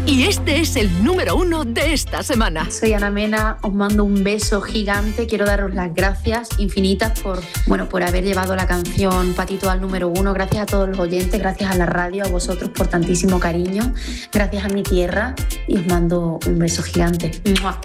Y este es el número 1 de esta semana. Soy Ana Mena, os mando un beso gigante. Quiero daros las gracias infinitas por haber llevado la canción Patito al número 1. Gracias a todos los oyentes, gracias a la radio, a vosotros por tantísimo cariño. Gracias a mi tierra y os mando un beso gigante. ¡Mua!